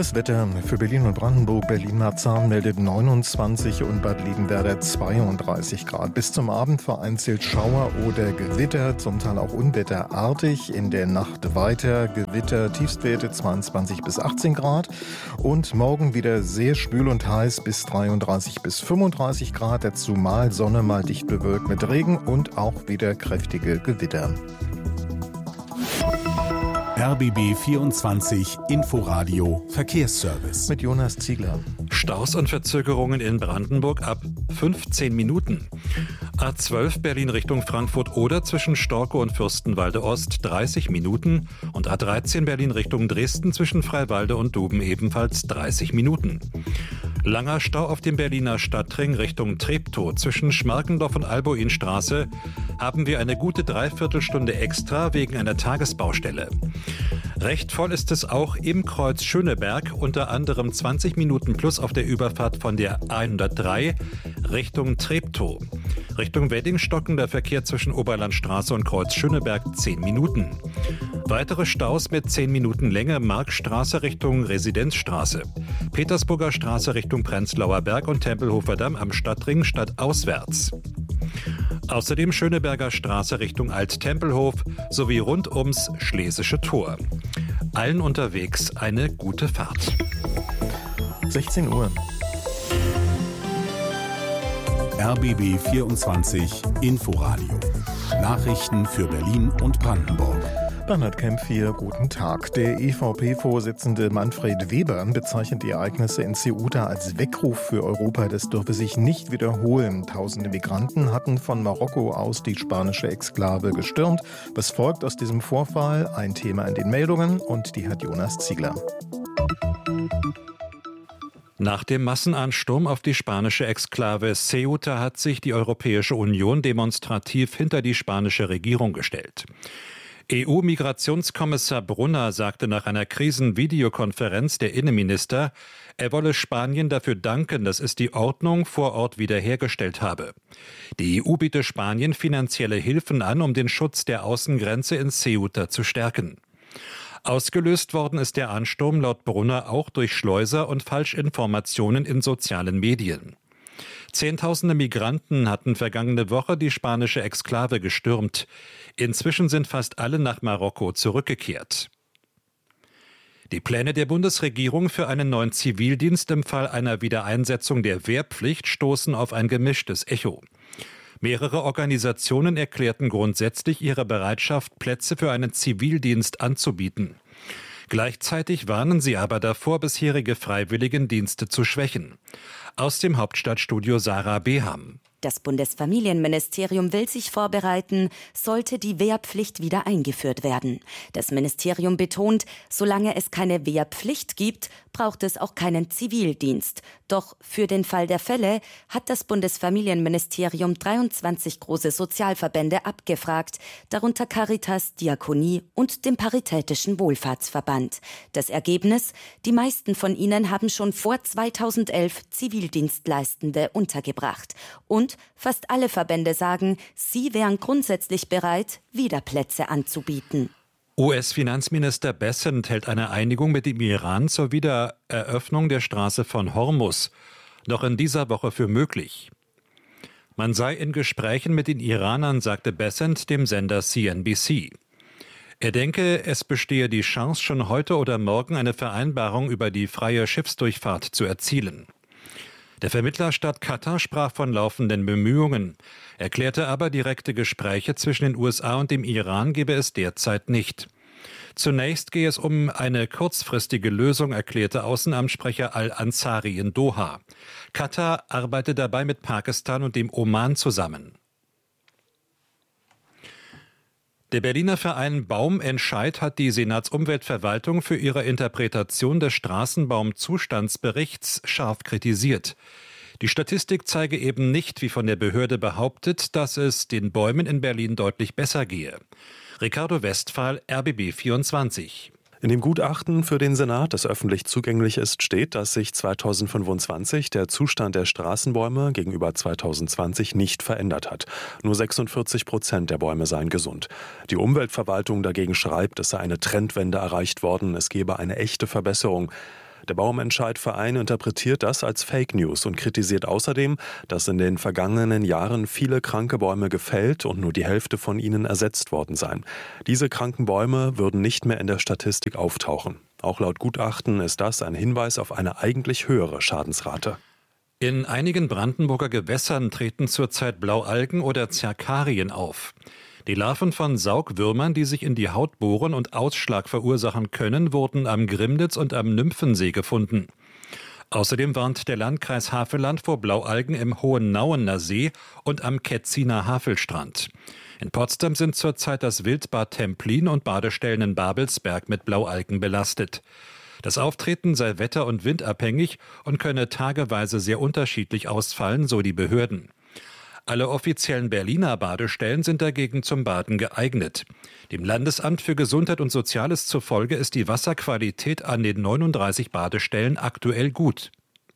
Das Wetter für Berlin und Brandenburg. Berlin-Marzahn meldet 29 und Bad Liebenwerda 32 Grad. Bis zum Abend vereinzelt Schauer oder Gewitter, zum Teil auch unwetterartig. In der Nacht weiter Gewitter, Tiefstwerte 22 bis 18 Grad. Und morgen wieder sehr schwül und heiß bis 33 bis 35 Grad. Dazu mal Sonne, mal dicht bewölkt mit Regen und auch wieder kräftige Gewitter. RBB 24 Inforadio Verkehrsservice. Mit Jonas Ziegler. Staus und Verzögerungen in Brandenburg ab 15 Minuten. A12 Berlin Richtung Frankfurt oder zwischen Storkow und Fürstenwalde Ost 30 Minuten und A13 Berlin Richtung Dresden zwischen Freiwalde und Duben ebenfalls 30 Minuten. Langer Stau auf dem Berliner Stadtring Richtung Treptow zwischen Schmarkendorf und Albuinstraße haben wir eine gute Dreiviertelstunde extra wegen einer Tagesbaustelle. Recht voll ist es auch im Kreuz Schöneberg, unter anderem 20 Minuten plus auf der Überfahrt von der A103 Richtung Treptow. Richtung Weddingstocken der Verkehr zwischen Oberlandstraße und Kreuz Schöneberg 10 Minuten. Weitere Staus mit 10 Minuten Länge Markstraße Richtung Residenzstraße, Petersburger Straße Richtung Prenzlauer Berg und Tempelhofer Damm am Stadtring stadtauswärts. Außerdem Schöneberger Straße Richtung Alt-Tempelhof sowie rund ums Schlesische Tor. Allen unterwegs eine gute Fahrt. 16 Uhr. RBB 24 Inforadio. Nachrichten für Berlin und Brandenburg. Bernhard Kempf hier, guten Tag. Der EVP-Vorsitzende Manfred Weber bezeichnet die Ereignisse in Ceuta als Weckruf für Europa. Das dürfe sich nicht wiederholen. Tausende Migranten hatten von Marokko aus die spanische Exklave gestürmt. Was folgt aus diesem Vorfall? Ein Thema in den Meldungen und die hat Jonas Ziegler. Nach dem Massenansturm auf die spanische Exklave Ceuta hat sich die Europäische Union demonstrativ hinter die spanische Regierung gestellt. EU-Migrationskommissar Brunner sagte nach einer Krisenvideokonferenz der Innenminister, er wolle Spanien dafür danken, dass es die Ordnung vor Ort wiederhergestellt habe. Die EU biete Spanien finanzielle Hilfen an, um den Schutz der Außengrenze in Ceuta zu stärken. Ausgelöst worden ist der Ansturm laut Brunner auch durch Schleuser und Falschinformationen in sozialen Medien. Zehntausende Migranten hatten vergangene Woche die spanische Exklave gestürmt. Inzwischen sind fast alle nach Marokko zurückgekehrt. Die Pläne der Bundesregierung für einen neuen Zivildienst im Fall einer Wiedereinsetzung der Wehrpflicht stoßen auf ein gemischtes Echo. Mehrere Organisationen erklärten grundsätzlich ihre Bereitschaft, Plätze für einen Zivildienst anzubieten. Gleichzeitig warnen sie aber davor, bisherige Freiwilligendienste zu schwächen. Aus dem Hauptstadtstudio Sarah Beham. Das Bundesfamilienministerium will sich vorbereiten, sollte die Wehrpflicht wieder eingeführt werden. Das Ministerium betont, solange es keine Wehrpflicht gibt, braucht es auch keinen Zivildienst. Doch für den Fall der Fälle hat das Bundesfamilienministerium 23 große Sozialverbände abgefragt, darunter Caritas, Diakonie und dem Paritätischen Wohlfahrtsverband. Das Ergebnis? Die meisten von ihnen haben schon vor 2011 Zivildienstleistende untergebracht. Und fast alle Verbände sagen, sie wären grundsätzlich bereit, wieder Plätze anzubieten. US-Finanzminister Bessent hält eine Einigung mit dem Iran zur Wiedereröffnung der Straße von Hormuz noch in dieser Woche für möglich. Man sei in Gesprächen mit den Iranern, sagte Bessent dem Sender CNBC. Er denke, es bestehe die Chance, schon heute oder morgen eine Vereinbarung über die freie Schiffsdurchfahrt zu erzielen. Der Vermittlerstaat Katar sprach von laufenden Bemühungen, erklärte aber, direkte Gespräche zwischen den USA und dem Iran gebe es derzeit nicht. Zunächst gehe es um eine kurzfristige Lösung, erklärte Außenamtssprecher Al-Ansari in Doha. Katar arbeite dabei mit Pakistan und dem Oman zusammen. Der Berliner Verein Baumentscheid hat die Senatsumweltverwaltung für ihre Interpretation des Straßenbaumzustandsberichts scharf kritisiert. Die Statistik zeige eben nicht, wie von der Behörde behauptet, dass es den Bäumen in Berlin deutlich besser gehe. Ricardo Westphal, RBB 24. In dem Gutachten für den Senat, das öffentlich zugänglich ist, steht, dass sich 2025 der Zustand der Straßenbäume gegenüber 2020 nicht verändert hat. Nur 46% der Bäume seien gesund. Die Umweltverwaltung dagegen schreibt, es sei eine Trendwende erreicht worden, es gebe eine echte Verbesserung. Der Baumentscheid-Verein interpretiert das als Fake News und kritisiert außerdem, dass in den vergangenen Jahren viele kranke Bäume gefällt und nur die Hälfte von ihnen ersetzt worden seien. Diese kranken Bäume würden nicht mehr in der Statistik auftauchen. Auch laut Gutachten ist das ein Hinweis auf eine eigentlich höhere Schadensrate. In einigen Brandenburger Gewässern treten zurzeit Blaualgen oder Zerkarien auf. Die Larven von Saugwürmern, die sich in die Haut bohren und Ausschlag verursachen können, wurden am Grimnitz und am Nymphensee gefunden. Außerdem warnt der Landkreis Havelland vor Blaualgen im Hohennauener See und am Ketziner Havelstrand. In Potsdam sind zurzeit das Wildbad Templin und Badestellen in Babelsberg mit Blaualgen belastet. Das Auftreten sei wetter- und windabhängig und könne tageweise sehr unterschiedlich ausfallen, so die Behörden. Alle offiziellen Berliner Badestellen sind dagegen zum Baden geeignet. Dem Landesamt für Gesundheit und Soziales zufolge ist die Wasserqualität an den 39 Badestellen aktuell gut.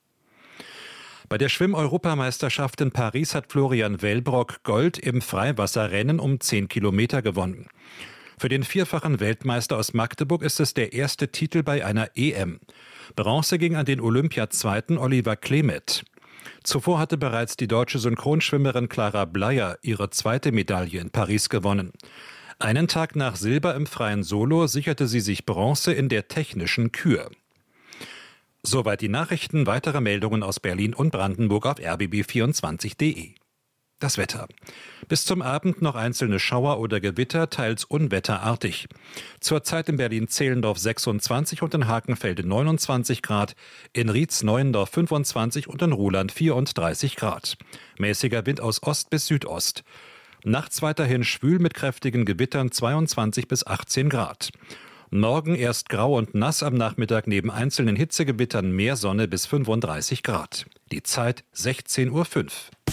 Bei der Schwimm-Europameisterschaft in Paris hat Florian Wellbrock Gold im Freiwasserrennen um 10 Kilometer gewonnen. Für den vierfachen Weltmeister aus Magdeburg ist es der erste Titel bei einer EM. Bronze ging an den Olympiazweiten Oliver Klemet. Zuvor hatte bereits die deutsche Synchronschwimmerin Clara Bleier ihre zweite Medaille in Paris gewonnen. Einen Tag nach Silber im freien Solo sicherte sie sich Bronze in der technischen Kür. Soweit die Nachrichten. Weitere Meldungen aus Berlin und Brandenburg auf rbb24.de. Das Wetter. Bis zum Abend noch einzelne Schauer oder Gewitter, teils unwetterartig. Zurzeit in Berlin-Zehlendorf 26 und in Hakenfelde 29 Grad, in Rietz-Neuendorf 25 und in Ruhland 34 Grad. Mäßiger Wind aus Ost bis Südost. Nachts weiterhin schwül mit kräftigen Gewittern 22 bis 18 Grad. Morgen erst grau und nass, am Nachmittag neben einzelnen Hitzegewittern mehr Sonne bis 35 Grad. Die Zeit 16:05 Uhr.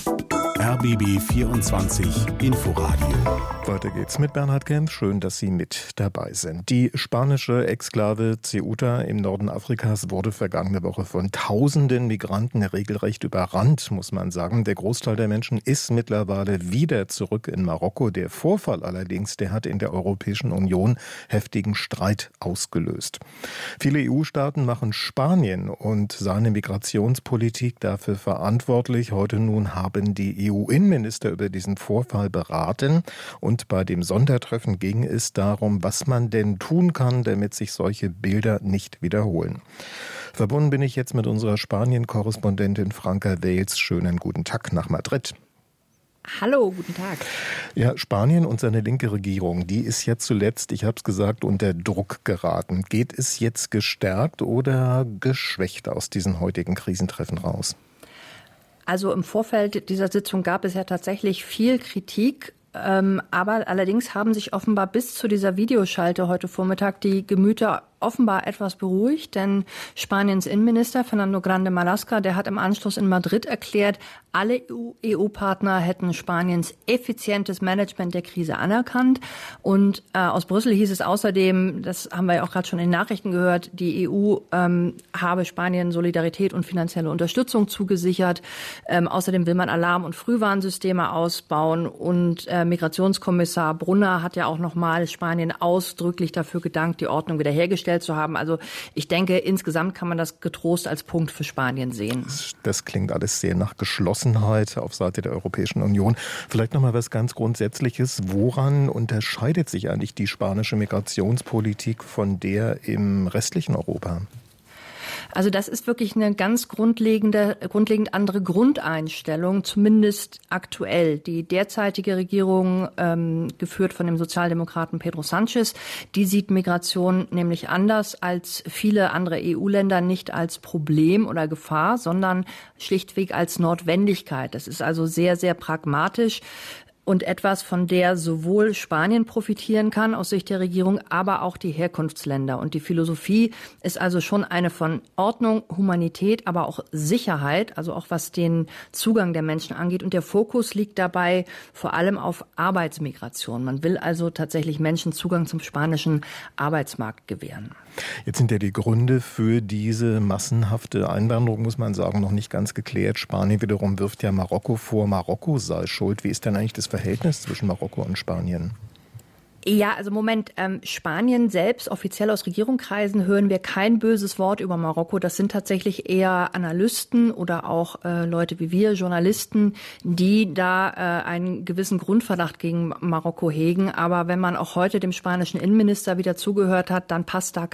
RBB 24 Inforadio. Weiter geht's mit Bernhard Kempf. Schön, dass Sie mit dabei sind. Die spanische Exklave Ceuta im Norden Afrikas wurde vergangene Woche von tausenden Migranten regelrecht überrannt, muss man sagen. Der Großteil der Menschen ist mittlerweile wieder zurück in Marokko. Der Vorfall allerdings, der hat in der Europäischen Union heftigen Streit ausgelöst. Viele EU-Staaten machen Spanien und seine Migrationspolitik dafür verantwortlich. Heute nun haben die EU-Innenminister über diesen Vorfall beraten und bei dem Sondertreffen ging es darum, was man denn tun kann, damit sich solche Bilder nicht wiederholen. Verbunden bin ich jetzt mit unserer Spanien-Korrespondentin Franca Wels. Schönen guten Tag nach Madrid. Hallo, guten Tag. Ja, Spanien und seine linke Regierung, die ist ja zuletzt, ich habe es gesagt, unter Druck geraten. Geht es jetzt gestärkt oder geschwächt aus diesen heutigen Krisentreffen raus? Also im Vorfeld dieser Sitzung gab es ja tatsächlich viel Kritik. Aber allerdings haben sich offenbar bis zu dieser Videoschalte heute Vormittag die Gemüter offenbar etwas beruhigt, denn Spaniens Innenminister Fernando Grande Marlaska, der hat im Anschluss in Madrid erklärt, alle EU-Partner hätten Spaniens effizientes Management der Krise anerkannt. Und aus Brüssel hieß es außerdem, das haben wir ja auch gerade schon in den Nachrichten gehört, die EU habe Spanien Solidarität und finanzielle Unterstützung zugesichert. Außerdem will man Alarm- und Frühwarnsysteme ausbauen. Und Migrationskommissar Brunner hat ja auch nochmal Spanien ausdrücklich dafür gedankt, die Ordnung wiederhergestellt zu haben. Also ich denke, insgesamt kann man das getrost als Punkt für Spanien sehen. Das klingt alles sehr nach Geschlossenheit auf Seite der Europäischen Union. Vielleicht noch mal was ganz Grundsätzliches. Woran unterscheidet sich eigentlich die spanische Migrationspolitik von der im restlichen Europa? Also das ist wirklich eine ganz grundlegend andere Grundeinstellung, zumindest aktuell. Die derzeitige Regierung, geführt von dem Sozialdemokraten Pedro Sánchez, die sieht Migration nämlich anders als viele andere EU-Länder, nicht als Problem oder Gefahr, sondern schlichtweg als Notwendigkeit. Das ist also sehr, sehr pragmatisch. Und etwas, von der sowohl Spanien profitieren kann aus Sicht der Regierung, aber auch die Herkunftsländer. Und die Philosophie ist also schon eine von Ordnung, Humanität, aber auch Sicherheit, also auch was den Zugang der Menschen angeht. Und der Fokus liegt dabei vor allem auf Arbeitsmigration. Man will also tatsächlich Menschen Zugang zum spanischen Arbeitsmarkt gewähren. Jetzt sind ja die Gründe für diese massenhafte Einwanderung, muss man sagen, noch nicht ganz geklärt. Spanien wiederum wirft ja Marokko vor, Marokko sei schuld. Wie ist denn eigentlich das Verhältnis zwischen Marokko und Spanien? Ja, also Moment, Spanien selbst, offiziell aus Regierungskreisen, hören wir kein böses Wort über Marokko. Das sind tatsächlich eher Analysten oder auch Leute wie wir, Journalisten, die da einen gewissen Grundverdacht gegen Marokko hegen. Aber wenn man auch heute dem spanischen Innenminister wieder zugehört hat, dann passt da